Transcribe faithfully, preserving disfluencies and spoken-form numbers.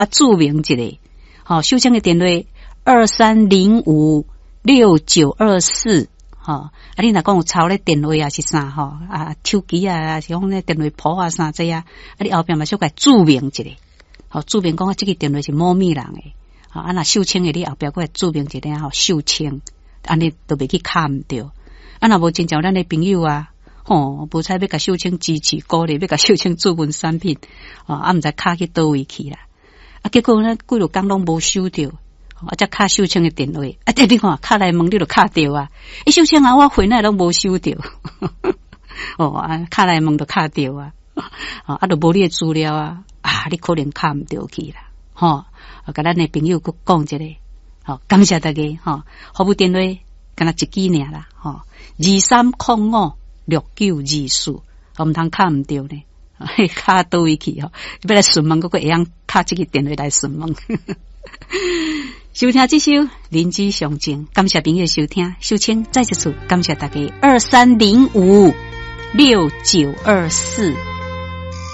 啊，注明一个，好、哦，秀清的电话二三零五六九二四，哈，啊，你若讲有抄咧电话啊是啥吼、哦，啊，手机啊，是讲咧电话簿啊啥这啊，啊，你后边嘛小个注明一个，好、哦，注明讲啊，这个电话是某咪人的，啊，啊，若秀清的你后边个注明一个吼，秀清，安尼都袂去卡唔着，啊，若无亲像咱的朋友啊。吼，无采要甲秀清支持鼓励，要甲秀清做文产品，哦，啊，毋知卡去倒位去啦，啊，结果呢，几落工拢无收着，啊，才卡秀清的电话，啊，你看卡来问你就卡着啊，伊秀清啊，我回来拢无收着，哦，啊，卡来问就卡着啊，啊，啊，就无你的资料啊，啊，你可能卡毋着去啦，吼、哦，啊，甲咱的朋友佮讲一个，好、哦，感谢大家，吼、哦，服务电话敢若一支尔啦，吼、哦，二三空五。六九二四，我唔通卡唔掉呢，卡倒位去吼，要来询问嗰個會用卡這個電話來詢問。收聽這首《鄰居上情》，感謝朋友收聽，秀清再一次感謝大家二三零五六九二四。